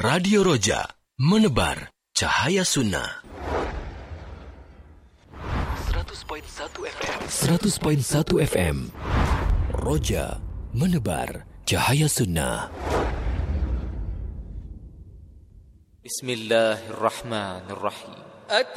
Radio Roja, menebar cahaya sunnah. 100.1 FM. 100.1 FM. Roja, menebar cahaya sunnah. Bismillahirrahmanirrahim.